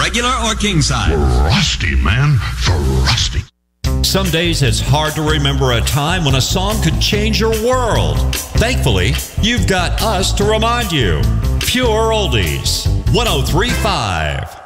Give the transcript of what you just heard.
regular or king size. Frosty, man. Frosty. Some days it's hard to remember a time when a song could change your world. Thankfully, you've got us to remind you. Pure Oldies, 103.5.